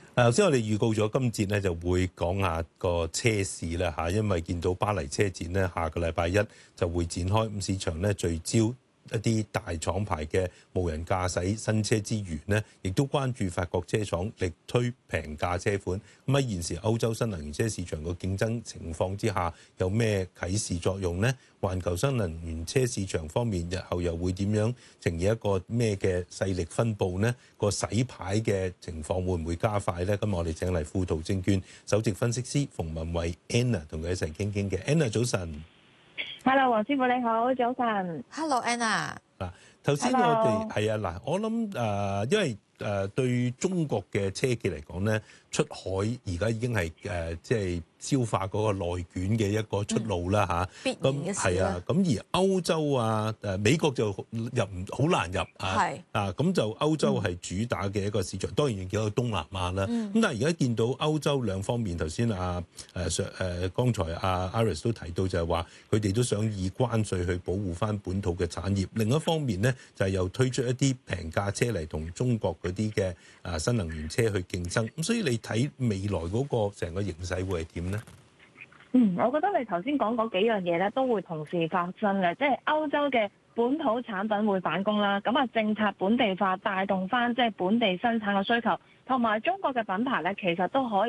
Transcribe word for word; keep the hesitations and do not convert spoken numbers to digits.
誒，頭先我哋預告咗今節咧就會講下個車市啦嚇，因為見到巴黎車展咧下個禮拜一就會展開，咁市場咧聚焦一啲大廠牌嘅無人駕駛新車之餘呢，亦都關注法國車廠力推平價車款。咁喺現時歐洲新能源車市場嘅競爭情況之下，有咩啟示作用呢？環球新能源車市場方面，日後又會點樣呈現一個咩嘅勢力分佈呢？個洗牌嘅情況會唔會加快呢？今日我哋請嚟富途證券首席分析師馮文慧 Anna 同佢一齊傾傾嘅。Anna 早晨。 Hello， 黃師傅你好，早晨。 Hello Anna。 嗱，頭先我哋係啊嗱，我諗誒、呃，因為誒、呃、對中國嘅車企嚟講咧，出海而家已經係誒即係消化嗰個內卷嘅一個出路啦嚇。 必然嘅事啦。 咁係啊，咁而歐洲啊誒美國就入唔好難入啊。係啊，咁就歐洲係主打嘅一個市場，當然見到東南亞啦。咁、嗯、但係而家見到歐洲兩方面，頭先啊誒上誒剛才阿 Iris 都提到就係話，佢哋都想以關稅去保護翻本土嘅產業。另一方面咧，就係又推出一啲平價車嚟同中國嗰啲嘅啊新能源車去競爭。咁所以你睇未來嗰個成個形勢會係點咧？ 嗯，我覺得你頭先講嗰幾樣嘢咧，都會同時發生嘅，即係歐洲嘅本土產品會反攻啦，咁啊政策本地化帶動翻即係本地生產嘅需求，同埋中國嘅品牌咧，其實都可以